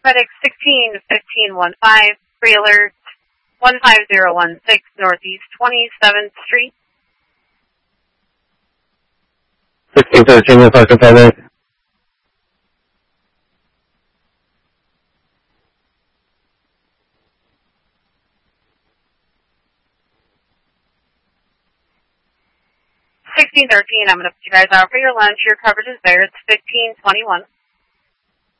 FedEx 161515, pre-alert 15016 Northeast 27th Street. 1613 with Parker FedEx. I'm going to put you guys out for your lunch. Your coverage is there. It's 1521.